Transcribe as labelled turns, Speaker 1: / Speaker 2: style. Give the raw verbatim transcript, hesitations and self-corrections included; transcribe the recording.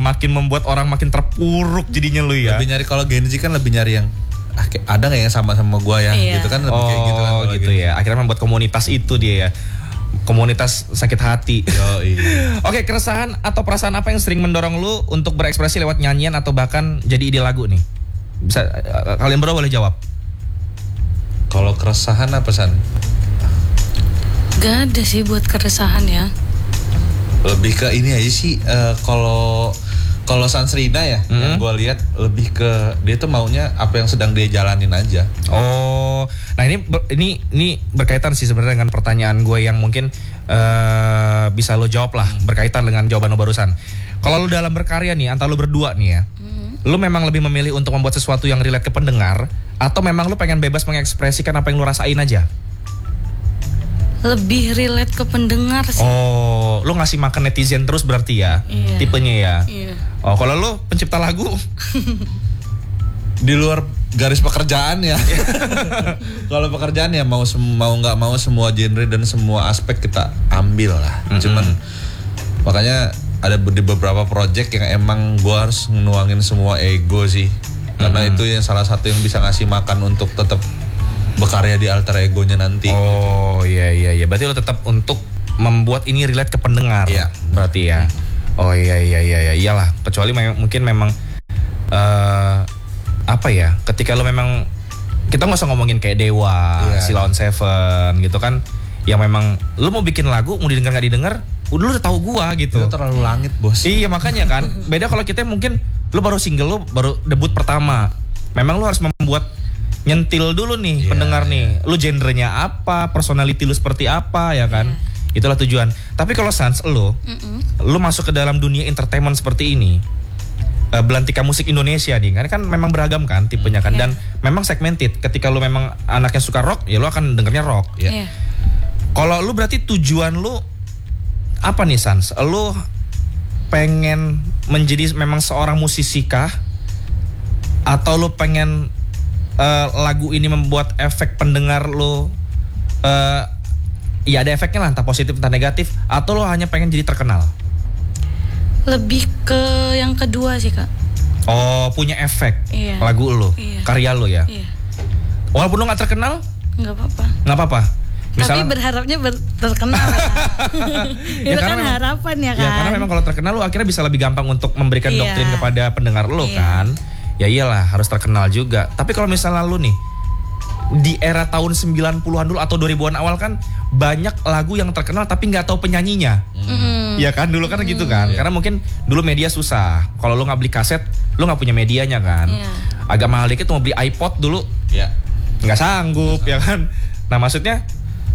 Speaker 1: makin membuat orang makin terpuruk jadinya lu ya.
Speaker 2: Lebih nyari kalau Gen Z kan lebih nyari yang ah, ada nggak yang sama sama gua ya,
Speaker 3: iya.
Speaker 2: gitu kan lebih
Speaker 1: oh,
Speaker 2: kayak gitu kan.
Speaker 1: gitu ya. Akhirnya membuat komunitas itu dia ya. Komunitas sakit hati.
Speaker 2: Oh, iya.
Speaker 1: Oke, keresahan atau perasaan apa yang sering mendorong lu untuk berekspresi lewat nyanyian atau bahkan jadi ide lagu nih? Bisa uh, kalian berdua boleh jawab.
Speaker 2: Kalau keresahan apa San?
Speaker 3: Gak ada sih buat keresahan ya.
Speaker 2: Lebih ke ini aja sih. Uh, kalau kalau Sansrina ya, mm-hmm. yang gue lihat lebih ke dia tuh maunya apa yang sedang dia jalanin aja.
Speaker 1: Oh, nah ini ini ini berkaitan sih sebenarnya dengan pertanyaan gue yang mungkin uh, bisa lo jawab lah, berkaitan dengan jawaban lo barusan. Kalau lo dalam berkarya nih, antara lo berdua nih ya, mm-hmm. lo memang lebih memilih untuk membuat sesuatu yang relate ke pendengar, atau memang lo pengen bebas mengekspresikan apa yang lo rasain aja?
Speaker 3: Lebih relate ke pendengar sih.
Speaker 1: Oh, lo ngasih makan netizen terus berarti ya,
Speaker 3: iya.
Speaker 1: tipenya ya.
Speaker 3: Iya.
Speaker 1: Oh, kalau lo pencipta lagu
Speaker 2: di luar garis pekerjaan ya. Kalau pekerjaan ya mau sem- mau nggak mau semua genre dan semua aspek kita ambil lah. Mm-hmm. Cuman makanya ada di beberapa project yang emang gue harus nuangin semua ego sih. Karena mm-hmm. itu yang salah satu yang bisa ngasih makan untuk tetap berkarya di alter egonya nanti.
Speaker 1: Oh iya iya iya. Berarti lo tetap untuk membuat ini relate ke pendengar.
Speaker 2: Iya.
Speaker 1: Berarti ya. Oh iya iya iya iya. Iyalah. Kecuali memang, mungkin memang uh, apa ya? Ketika lo memang kita nggak usah ngomongin kayak Dewa, yeah. Silon Seven gitu kan. Yang memang lo mau bikin lagu mau didengar nggak didengar, udah lo udah tahu gua gitu.
Speaker 2: Itu terlalu langit bos.
Speaker 1: Iya makanya kan. Beda kalau kita mungkin lo baru single lo baru debut pertama. Memang lo harus membuat nyentil dulu nih yeah, pendengar nih, yeah. Lu genrenya apa, personality lu seperti apa ya kan, yeah. Itulah tujuan. Tapi kalau Sans lu, Mm-mm. lu masuk ke dalam dunia entertainment seperti ini, uh, belantika musik Indonesia nih, kan kan memang beragam kan tipenya kan, yeah. Dan memang segmented. Ketika lu memang anaknya suka rock, ya lu akan dengernya rock. Ya. Yeah. Kalau lu berarti tujuan lu apa nih Sans? Lu pengen menjadi memang seorang musisi kah? Atau lu pengen Uh, lagu ini membuat efek pendengar lo, uh, ya ada efeknya lah, entah positif entah negatif, atau lo hanya pengen jadi terkenal?
Speaker 3: Lebih ke yang kedua sih kak.
Speaker 1: Oh, punya efek,
Speaker 3: iya.
Speaker 1: Lagu lo, iya. Karya lo ya.
Speaker 3: Iya.
Speaker 1: Walaupun lo nggak terkenal?
Speaker 3: Nggak apa-apa.
Speaker 1: Nggak apa-apa.
Speaker 3: Misalnya, tapi berharapnya ber- terkenal.
Speaker 1: Ya,
Speaker 3: itu kan
Speaker 1: memang,
Speaker 3: harapan ya kan.
Speaker 1: Ya karena memang kalau terkenal lo akhirnya bisa lebih gampang untuk memberikan iya. doktrin kepada pendengar lo iya. kan. Ya iyalah harus terkenal juga. Tapi kalau misalnya lu nih di era tahun sembilan puluhan dulu atau dua ribuan awal kan banyak lagu yang terkenal tapi nggak tahu penyanyinya. Mm. Ya kan dulu kan mm. gitu kan. Yeah. Karena mungkin dulu media susah. Kalau lu nggak beli kaset, lu nggak punya medianya kan. Yeah. Agak mahal dikit mau beli iPod dulu. Ya. Yeah. Nggak sanggup ya kan. Nah maksudnya